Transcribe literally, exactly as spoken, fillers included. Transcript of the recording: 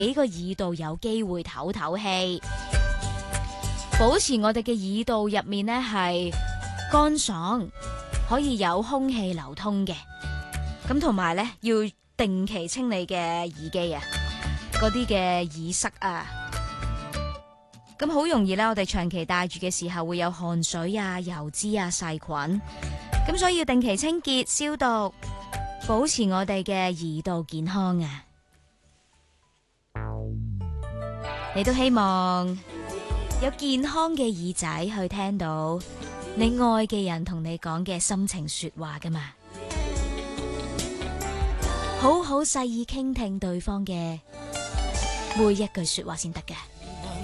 俾個耳道有機會唞唞氣，保持我哋嘅耳道入面呢係乾爽，可以有空氣流通嘅。咁同埋呢，要定期清理嘅耳機啊，嗰啲嘅耳塞啊。咁好容易咧，我哋長期戴住嘅時候會有汗水啊、油脂啊、細菌。咁所以要定期清潔消毒，保持我哋嘅耳道健康啊！你都希望有健康嘅耳仔去聽到你愛嘅人同你講嘅心情說話㗎嘛？好好細意傾聽對方嘅每一句說話先得嘅。